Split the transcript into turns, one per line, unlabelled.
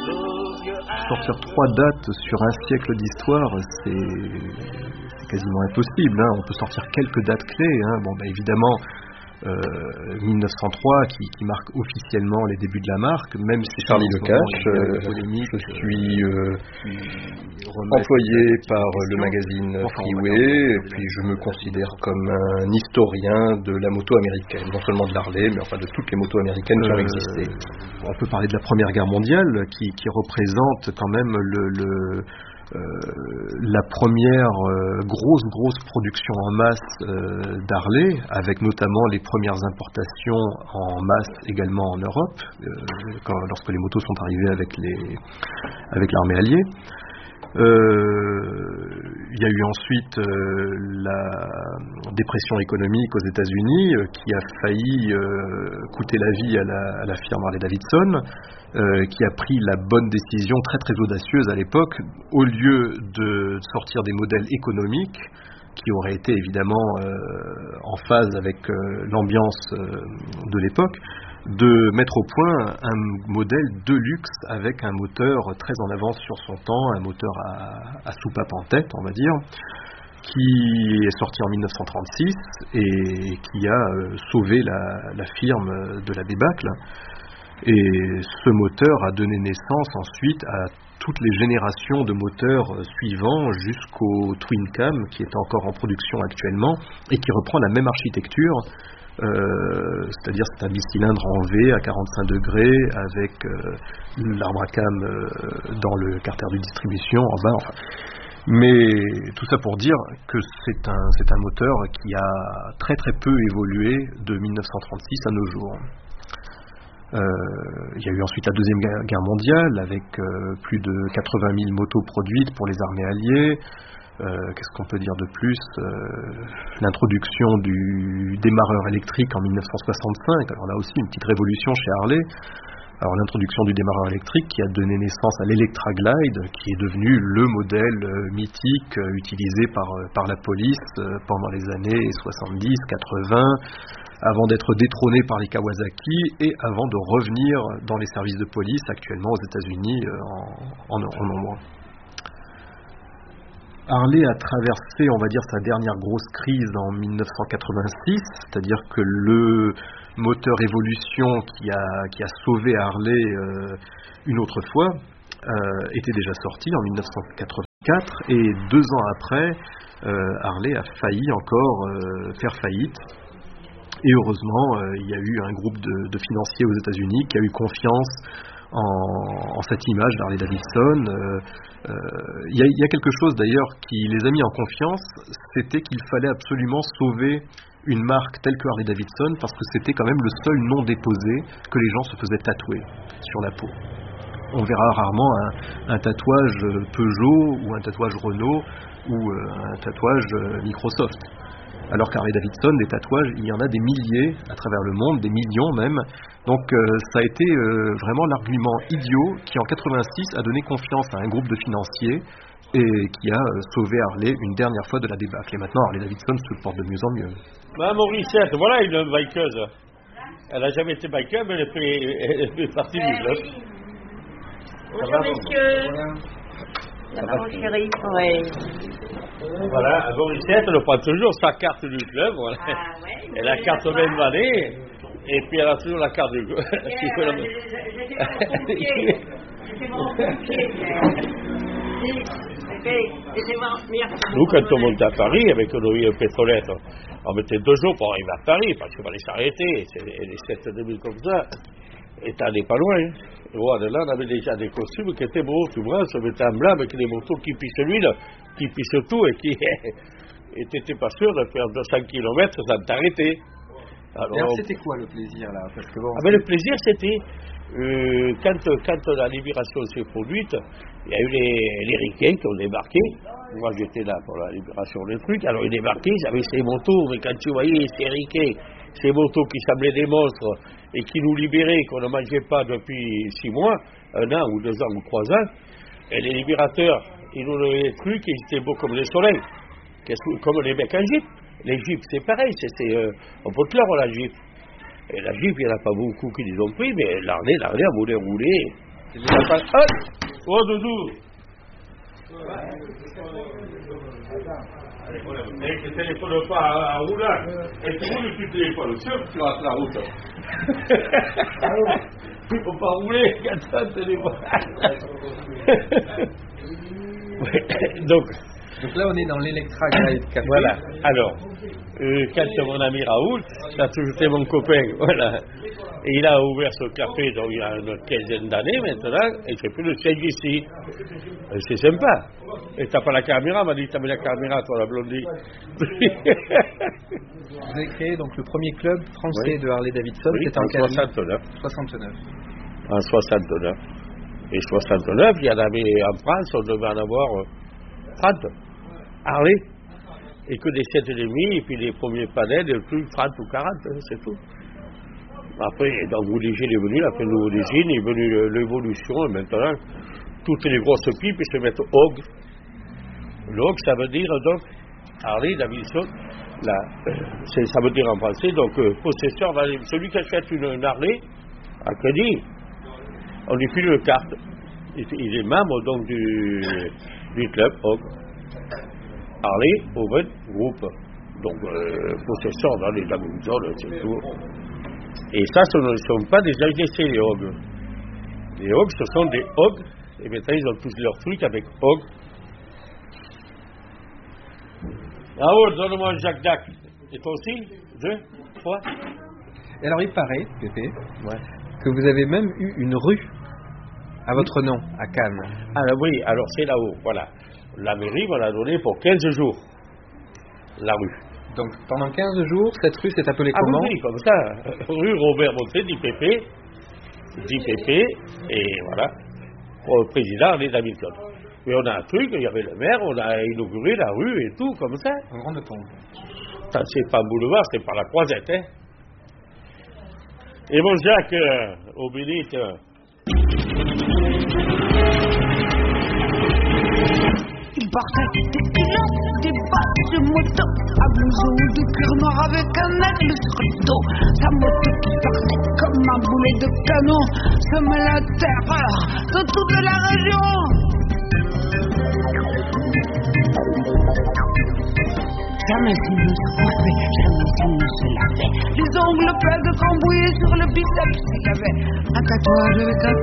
Sortir 3 dates sur un siècle d'histoire, c'est quasiment impossible. On peut sortir quelques dates clés. Évidemment, 1903 qui marque officiellement les débuts de la marque, même si
Charlie Lecache, je suis employé par le magazine Freeway, et puis je me considère comme un historien de la moto américaine, non seulement de l'Harley, mais enfin de toutes les motos américaines qui ont existé.
On peut parler de la Première Guerre mondiale, qui représente quand même la première grosse production en masse d'Harley, avec notamment les premières importations en masse également en Europe, lorsque les motos sont arrivées avec l'armée alliée. Il y a eu ensuite la dépression économique aux États-Unis qui a failli coûter la vie à la firme Harley-Davidson, qui a pris la bonne décision très très audacieuse à l'époque, au lieu de sortir des modèles économiques qui auraient été évidemment en phase avec l'ambiance de l'époque, de mettre au point un modèle de luxe avec un moteur très en avance sur son temps, un moteur à soupape en tête, on va dire, qui est sorti en 1936 et qui a sauvé la firme de la débâcle. Et ce moteur a donné naissance ensuite à toutes les générations de moteurs suivants jusqu'au Twin Cam qui est encore en production actuellement et qui reprend la même architecture. C'est-à-dire c'est un bicylindre en V à 45 degrés avec l'arbre à cam dans le carter de distribution en bas. Mais tout ça pour dire que c'est un moteur qui a très très peu évolué de 1936 à nos jours. Il y a eu ensuite la Deuxième Guerre mondiale avec plus de 80 000 motos produites pour les armées alliées. Qu'est-ce qu'on peut dire de plus? L'introduction du démarreur électrique en 1965. Alors là aussi une petite révolution chez Harley. Alors l'introduction du démarreur électrique qui a donné naissance à l'Electra Glide, qui est devenu le modèle mythique utilisé par la police pendant les années 70, 80, avant d'être détrôné par les Kawasaki et avant de revenir dans les services de police actuellement aux États-Unis en nombre. Harley a traversé, on va dire, sa dernière grosse crise en 1986, c'est-à-dire que le moteur Evolution qui a sauvé Harley une autre fois était déjà sorti en 1984 et 2 ans après, Harley a failli encore faire faillite. Et heureusement, il y a eu un groupe de financiers aux États-Unis qui a eu confiance en cette image d'Harley-Davidson. Il y a quelque chose d'ailleurs qui les a mis en confiance, c'était qu'il fallait absolument sauver une marque telle que Harley-Davidson parce que c'était quand même le seul nom déposé que les gens se faisaient tatouer sur la peau. On verra rarement un tatouage Peugeot ou un tatouage Renault ou un tatouage Microsoft. Alors qu'Harley-Davidson, des tatouages, il y en a des milliers à travers le monde, des millions même. Donc ça a été vraiment l'argument idiot qui en 86 a donné confiance à un groupe de financiers et qui a sauvé Harley une dernière fois de la débâcle. Et maintenant Harley-Davidson se porte de mieux en mieux.
Mauricette, voilà une bikeuse. Elle n'a jamais été biker, mais elle fait partie du club.
Bonjour messieurs. Ça va mon chéri? Oui.
Voilà, Mauricette, elle prend toujours sa carte du club. Voilà. Ah, ouais, elle a carte même année, et puis elle a toujours la carte du club.
J'étais mon pompier.
Nous, quand on montait à Paris avec nos pétrolettes, on mettait 2 jours pour arriver à Paris, parce qu'il fallait s'arrêter. Les 7-2000 comme ça, et t'allais pas loin. Et voilà, là, on avait déjà des costumes qui étaient beaux, tu vois, on mettait un blanc avec des motos qui pissent l'huile, qui pissent tout, et t'étais pas sûr de faire 200 km sans t'arrêter.
Alors c'était quoi le plaisir là? Parce que bon,
mais le plaisir c'était quand la libération s'est produite, il y a eu les ricains qui ont débarqué. Moi j'étais là pour la libération des trucs. Alors ils débarquaient, ils avaient ces motos, mais quand tu voyais ces ricains, ces motos qui semblaient des monstres et qui nous libéraient, qu'on ne mangeait pas depuis 6 mois, 1 an ou 2 ans ou 3 ans, et les libérateurs, ils nous donnaient des trucs, ils étaient beaux comme les soleils, comme les mecs en Jeep. Les Jeeps, c'est pareil, on peut te la Jeep. Et la Jeep, il n'y en a pas beaucoup qui les ont pris, mais l'Harley, on voulait rouler. Oh, Doudou. Et tu ne téléphones pas en roulant. Et tu roules, tu téléphones. Sûr que tu rates la route. Il ne faut pas rouler quand tu as un téléphone. Donc
là, on est dans l'Electra Glide Café.
Voilà. Alors, quand mon ami Raoul, c'était mon copain, voilà. Et il a ouvert ce café, donc il y a une quinzaine d'années maintenant, et j'ai pris le siège ici. Et c'est sympa. Et t'as pas la caméra, m'a dit, t'as mis la caméra, toi, la blondie.
Vous avez créé donc le premier club français de Harley-Davidson,
c'était en 69. En 69. Et 69, il y en avait en France, on devait en avoir 30. Harley. Et que des 7,5, et puis les premiers panels, des trucs 30 ou 40, c'est tout. Après, donc Woolligine est venu, après le Woolligine est venu l'évolution, et maintenant, toutes les grosses pipes, ils se mettent Hog. Le Hog, ça veut dire donc, Harley Davidson, ça veut dire en français, donc possesseur, celui qui achète une Harley, à crédit, on lui file une carte. Il est membre donc du club Hog. Harley Owen Group, donc possesseur dans les Davidson, c'est tout. Et ça, ce ne sont pas des AGC, les Hog. Les Hog, ce sont des Hog, et maintenant ils ont tous leurs trucs avec Hog. Raoul, donne-moi un Jacques Dac. Et toi aussi 2, 3.
Et alors il paraît, Pépé, que vous avez même eu une rue à votre nom, à Cannes.
Ah oui, alors c'est là-haut, voilà. La mairie me l'a donné pour 15 jours, la rue.
Donc pendant 15 jours, cette rue s'est appelée comment?
Oui, comme ça. Rue Robert Monté, d'IPP, et voilà, pour le président Harley Davidson. Mais on a un truc, il y avait le maire, on a inauguré la rue et tout, comme ça.
En grande pompe.
C'est pas un boulevard, c'est par la Croisette, hein. Et mon Jacques, au Bénite.
Il portait des culottes, des bottes de moto, un blouson de cuir noir avec un aigle sur le dos. Sa moto qui partait comme un boulet de canon, semait la terreur dans toute la région. Jamais il ne se coiffait, jamais il ne se lavait. Les ongles pleins de cambouillés sur le biceps, il avait un tatouage avec un